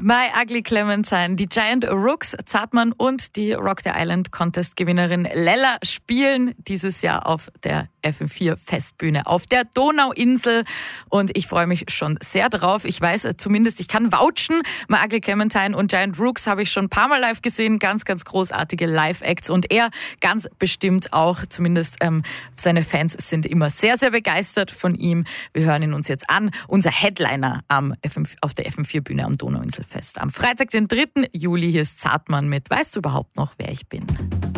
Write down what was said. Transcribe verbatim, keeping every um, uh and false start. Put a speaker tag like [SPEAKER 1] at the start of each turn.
[SPEAKER 1] My Ugly Clementine, die Giant Rooks, Zartmann und die Rock the Island Contest Gewinnerin Lella spielen dieses Jahr auf der F M vier Festbühne auf der Donauinsel und ich freue mich schon sehr drauf. Ich weiß zumindest, ich kann vouchen. My Ugly Clementine und Giant Rooks habe ich schon ein paar Mal live gesehen. Ganz, ganz großartige Live-Acts und er ganz bestimmt auch. Zumindest ähm, seine Fans sind immer sehr, sehr begeistert von ihm. Wir hören ihn uns jetzt an. Unser Headliner am F M, auf der F M vier Bühne am Donauinselfest. Am Freitag, den dritten Juli, hier ist Zartmann mit Weißt du überhaupt noch, wer ich bin?